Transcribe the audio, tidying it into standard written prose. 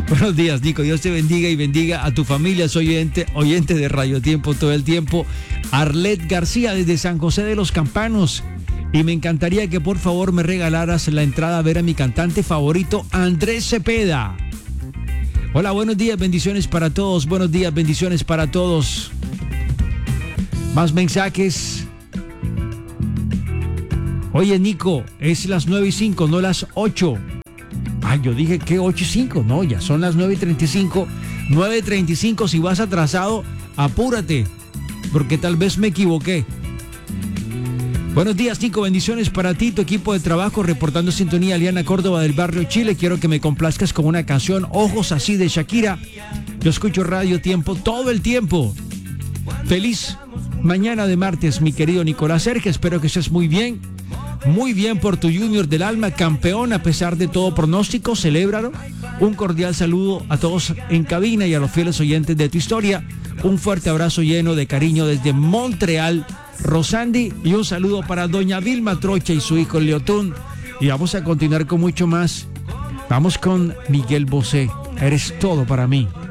Buenos días, Nico. Dios te bendiga y bendiga a tu familia. Soy oyente de Radio Tiempo todo el tiempo. Arlet García desde San José de los Campanos. Y me encantaría que por favor me regalaras la entrada a ver a mi cantante favorito, Andrés Cepeda. Hola, buenos días, bendiciones para todos. Buenos días, bendiciones para todos. Más mensajes. Oye, Nico, es las 9:05, no las 8. Ay, yo dije que 8:05. No, ya son las 9:35. 9:35, si vas atrasado, apúrate, porque tal vez me equivoqué. Buenos días, Nico, bendiciones para ti, tu equipo de trabajo, reportando sintonía, Aliana Córdoba del barrio Chile. Quiero que me complazcas con una canción, Ojos Así, de Shakira. Yo escucho Radio Tiempo todo el tiempo. Feliz mañana de martes, mi querido Nicolás Sergio, espero que estés muy bien por tu Junior del Alma, campeón a pesar de todo pronóstico, celébralo. Un cordial saludo a todos en cabina y a los fieles oyentes de tu historia. Un fuerte abrazo lleno de cariño desde Montreal, Rosandi, y un saludo para doña Vilma Trocha y su hijo Leotún. Y vamos a continuar con mucho más. Vamos con Miguel Bosé, Eres todo para mí.